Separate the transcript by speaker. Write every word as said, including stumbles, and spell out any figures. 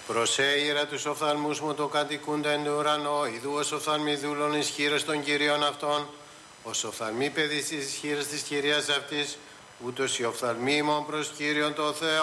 Speaker 1: Προσέγειρα τους οφθαλμούς μου το κατοικούντα εν ουρανό, ιδού ως οφθαλμοί δούλων εις χείρες των Κυρίων αυτών, ως οφθαλμοί παιδί στις χείρες της Κυρίας αυτής, ούτως οι οφθαλμοί ημών προς Κύριον το Θεό.